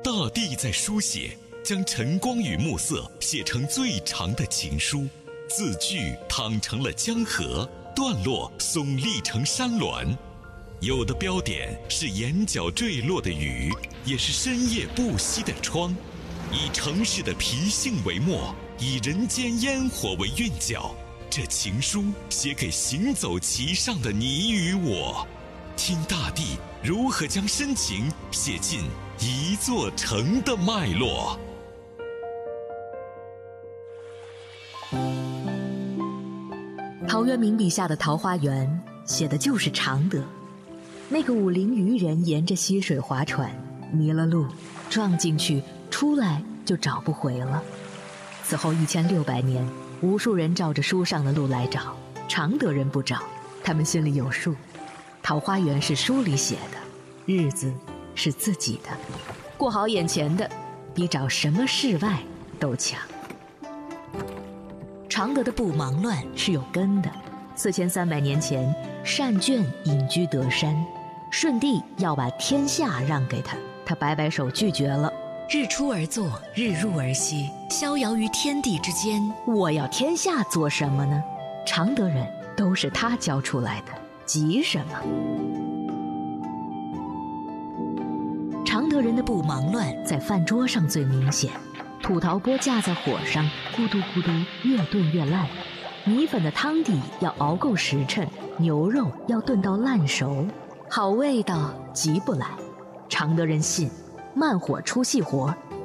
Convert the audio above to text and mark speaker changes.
Speaker 1: 大地在书写，将晨光与暮色写成最长的情书，字句淌成了江河，段落耸立成山峦。有的标点是眼角坠落的雨，也是深夜不息的窗。以城市的脾性为墨，以人间烟火为韵脚，这情书写给行走其上的你与我。听大地如何将深情写进一座城的脉络。
Speaker 2: 陶渊明笔下的桃花源写的就是常德。那个武陵渔人沿着溪水划船，迷了路，撞进去，出来就找不回了。此后1600年，无数人照着书上的路来找，常德人不找，他们心里有数。桃花源是书里写的，日子是自己的，过好眼前的，比找什么世外都强。常德的不忙乱是有根的。4300年前，单卷隐居德山，舜帝要把天下让给他，他摆摆手拒绝了。
Speaker 3: 日出而作，日入而息，逍遥于天地之间。
Speaker 2: 我要天下做什么呢？常德人都是他教出来的，急什么？常德人的不忙乱在饭桌上最明显。土陶钵架在火上，咕嘟咕嘟，越炖越烂。米粉的汤底要熬够时辰，牛肉要炖到烂熟，好味道急不来。常德人信慢火出细活，